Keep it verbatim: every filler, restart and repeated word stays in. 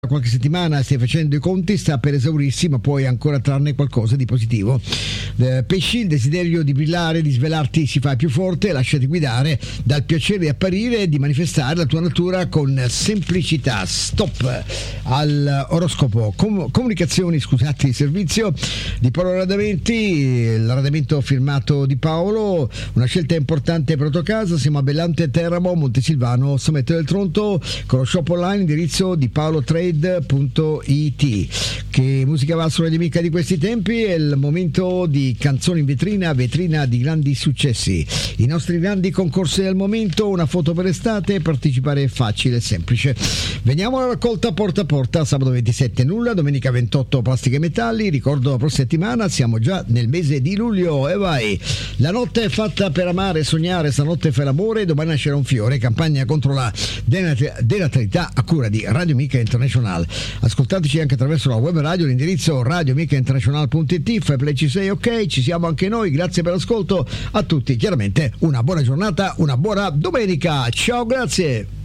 qualche settimana stai facendo i conti, sta per esaurirsi, ma puoi ancora trarne qualcosa di positivo. Eh, pesci, il desiderio di brillare, di svelarti si fa più forte, lasciati guidare dal piacere di apparire e di manifestare la tua natura con semplicità. Stop al oroscopo. Com- comunicazioni, scusate, il servizio di Paolo Radamenti, l'arredamento firmato di Paolo, una scelta importante per Autocasa. Siamo a Bellante Teramo, Montesilvano, Sommetto del Tronto, con lo shop online, indirizzo di paolo trade punto it. Che musica va sulla amica di questi tempi? È il momento di canzoni in vetrina, vetrina di grandi successi. I nostri grandi concorsi del momento, una foto per estate, partecipare è facile e semplice. Veniamo alla raccolta porta a porta, sabato ventisette nulla, domenica ventotto plastica e metalli. Ricordo la prossima settimana, siamo già nel mese di luglio e vai. La notte è fatta per amare e sognare, stanotte fa l'amore, domani nascerà un fiore. Campagna contro la denatalità a cura di Radio Amica International. Ascoltateci anche attraverso la web radio, l'indirizzo radio amica international punto it. Fai play, ci sei, ok, ci siamo anche noi. Grazie per l'ascolto a tutti, chiaramente una buona giornata, una buona domenica, ciao, grazie.